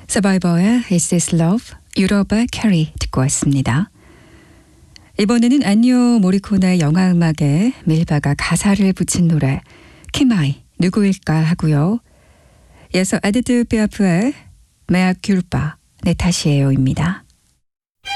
서바이버의 Is This Love, 유럽의 캐리 듣고 왔습니다. 이번에는 안니오 모리코네의 영화음악에 밀바가 가사를 붙인 노래 키마이 누구일까 하고요. 이어서 에디트 피아프의 메아 큘파 내 탓이에요입니다.